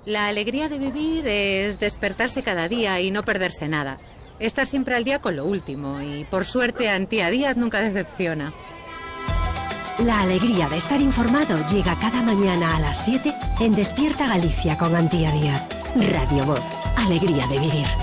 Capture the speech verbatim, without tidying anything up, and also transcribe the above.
La alegría de vivir es despertarse cada día y no perderse nada. Estar siempre al día con lo último y, por suerte, Antía Díaz nunca decepciona. La alegría de estar informado llega cada mañana a las siete en Despierta Galicia con Antía Díaz. Radio Voz, alegría de vivir.